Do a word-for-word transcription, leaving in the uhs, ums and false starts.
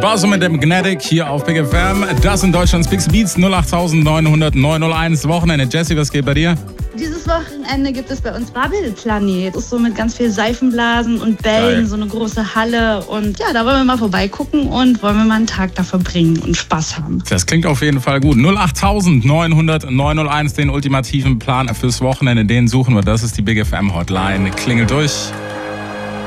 Bowser mit dem Gnatic hier auf Big F M. Das sind Deutschlands Big Beats null acht neun null null neun null eins Wochenende. Jessie, was geht bei dir? Dieses Wochenende gibt es bei uns Babbelplanet. Das ist so mit ganz viel Seifenblasen und Bällen, Geil. So eine große Halle. Und ja, da wollen wir mal vorbeigucken und wollen wir mal einen Tag da verbringen und Spaß haben. Das klingt auf jeden Fall gut. null acht neun null null neun null eins, den ultimativen Plan fürs Wochenende, den suchen wir. Das ist die Big F M Hotline. Klingelt durch.